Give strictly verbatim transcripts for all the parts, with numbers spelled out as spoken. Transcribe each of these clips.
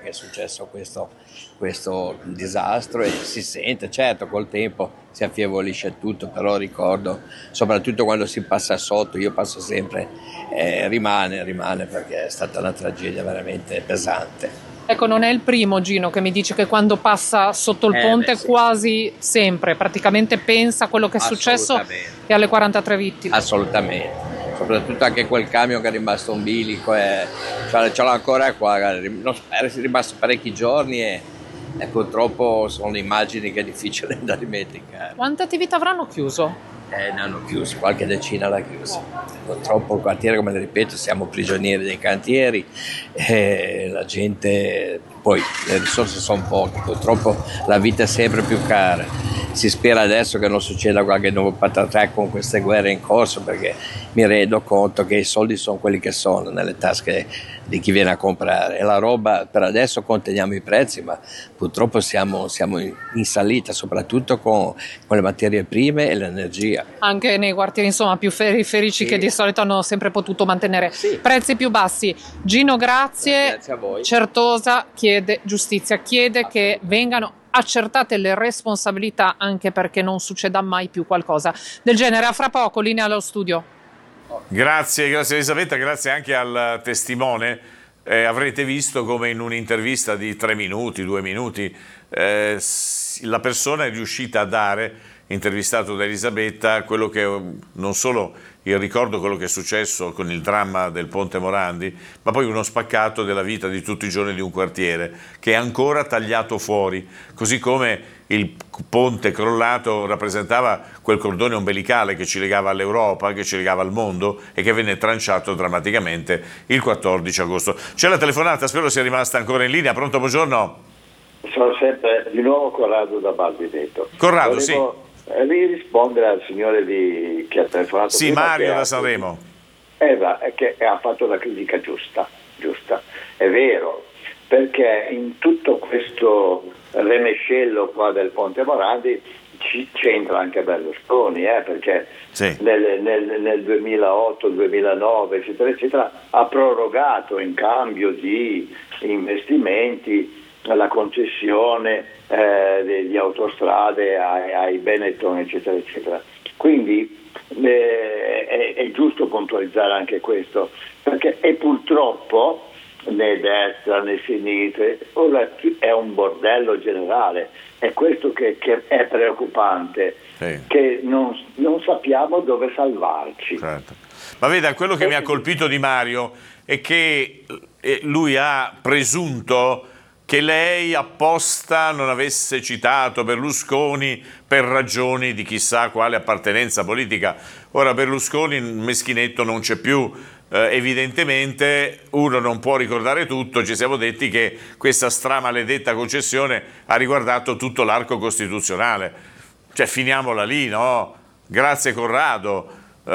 che è successo questo, questo disastro, e si sente, certo, col tempo si affievolisce tutto, però ricordo, soprattutto quando si passa sotto, io passo sempre, eh, rimane, rimane perché è stata una tragedia veramente pesante. Ecco, non è il primo, Gino, che mi dice che quando passa sotto il Eh, ponte beh, sì. quasi sempre, praticamente pensa a quello che è successo Assolutamente. e alle quarantatré vittime. Assolutamente, soprattutto anche quel camion che è rimasto un bilico, e ce l'ho ancora qua, è rimasto parecchi giorni e, e purtroppo sono immagini che è difficile da dimenticare. Quante attività avranno chiuso? Eh, ne hanno chiuso, qualche decina l'ha chiusa. Purtroppo il quartiere, come ripeto, siamo prigionieri dei cantieri, e la gente, poi le risorse sono poche, purtroppo la vita è sempre più cara. Si spera adesso che non succeda qualche nuovo patatrac con queste guerre in corso, perché mi rendo conto che i soldi sono quelli che sono nelle tasche di chi viene a comprare, e la roba, per adesso conteniamo i prezzi, ma purtroppo siamo, siamo in, in salita, soprattutto con, con le materie prime e l'energia. Anche nei quartieri, insomma, più periferici, Sì. che di solito hanno sempre potuto mantenere Sì. prezzi più bassi. Gino, grazie. Grazie a voi. Certosa chiede giustizia, chiede che vengano accertate le responsabilità, anche perché non succeda mai più qualcosa del genere. A fra poco, linea allo studio. Grazie, grazie Elisabetta, grazie anche al testimone. Eh, avrete visto come in un'intervista di tre minuti, due minuti, eh, la persona è riuscita a dare, intervistato da Elisabetta, quello che non solo il ricordo, quello che è successo con il dramma del Ponte Morandi, ma poi uno spaccato della vita di tutti i giorni di un quartiere che è ancora tagliato fuori, così come il ponte crollato rappresentava quel cordone ombelicale che ci legava all'Europa, che ci legava al mondo e che venne tranciato drammaticamente il quattordici agosto. C'è la telefonata, spero sia rimasta ancora in linea. Pronto, buongiorno? Sono sempre di nuovo Corrado da Baldineto. Corrado, Volevo, sì. Eh, rispondere al signore di, che ha telefonato. Sì, prima, Mario da ha, Sanremo. Eh, che ha fatto la critica giusta, giusta. È vero, perché in tutto questo remescello qua del Ponte Morandi ci, c'entra anche Berlusconi, eh, perché sì. nel, nel, nel duemilaotto duemilanove eccetera eccetera ha prorogato in cambio di investimenti la concessione eh, degli autostrade ai, ai Benetton eccetera eccetera. Quindi eh, è, è giusto puntualizzare anche questo, perché e purtroppo né destra né sinistra, ora è un bordello generale, è questo che, che è preoccupante, sì. che non, non sappiamo dove salvarci. Certo. Ma veda, quello che e... mi ha colpito di Mario è che lui ha presunto che lei apposta non avesse citato Berlusconi per ragioni di chissà quale appartenenza politica. Ora Berlusconi, meschinetto, non c'è più. Eh, evidentemente uno non può ricordare tutto, ci siamo detti che questa stramaledetta concessione ha riguardato tutto l'arco costituzionale, cioè finiamola lì, no? Grazie Corrado, eh,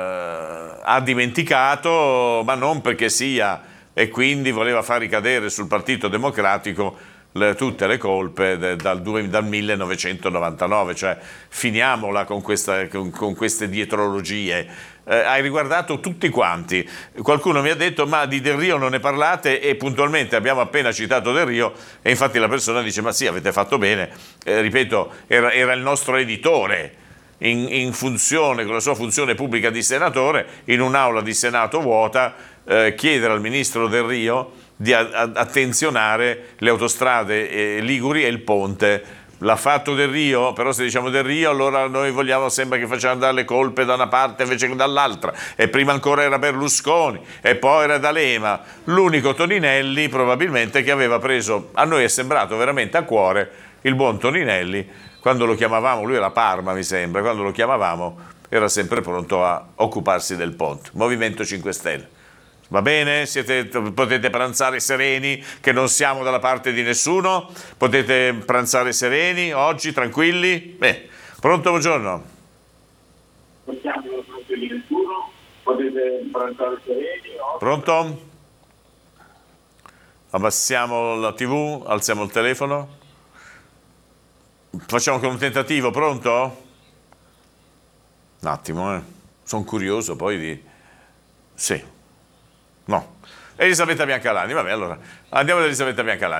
ha dimenticato, ma non perché sia, e quindi voleva far ricadere sul Partito Democratico le, tutte le colpe de, dal, dal millenovecentonovantanove, cioè finiamola con, questa, con, con queste dietrologie. Eh, hai riguardato tutti quanti. Qualcuno mi ha detto ma di Del Rio non ne parlate, e puntualmente abbiamo appena citato Del Rio e infatti la persona dice ma sì, avete fatto bene, eh, ripeto, era, era il nostro editore in, in funzione, con la sua funzione pubblica di senatore, in un'aula di Senato vuota, eh, chiedere al ministro Del Rio di a, a, attenzionare le autostrade eh, liguri e il ponte. L'ha fatto Del Rio, però se diciamo Del Rio allora noi vogliamo, sembra che facciamo andare le colpe da una parte invece che dall'altra, e prima ancora era Berlusconi e poi era D'Alema, l'unico Toninelli probabilmente che aveva preso, a noi è sembrato veramente a cuore il buon Toninelli, quando lo chiamavamo, lui era Parma mi sembra, quando lo chiamavamo era sempre pronto a occuparsi del ponte. Movimento cinque Stelle. Va bene? Siete, potete pranzare sereni, che non siamo dalla parte di nessuno, potete pranzare sereni oggi, tranquilli. Beh, pronto, buongiorno. Non siamo dalla parte di nessuno, potete pranzare sereni oggi. Pronto? Abbassiamo la tivù, alziamo il telefono. Facciamo con un tentativo, pronto? Un attimo, eh. Sono curioso poi di... Sì. No. Elisabetta Biancalani, vabbè, allora andiamo da Elisabetta Biancalani.